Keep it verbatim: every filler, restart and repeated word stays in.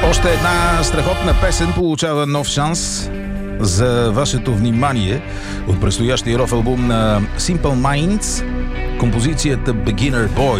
Още една страхотна песен получава нов шанс за вашето внимание от предстоящия рок албум на Simple Minds, композицията Beginner Boy.